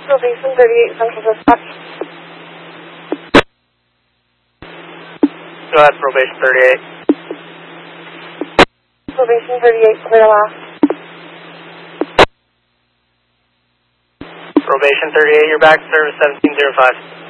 Probation 38, Central Dispatch. Go ahead, Probation 38. Probation 38, clear last. Probation 38, you're back to service 1705.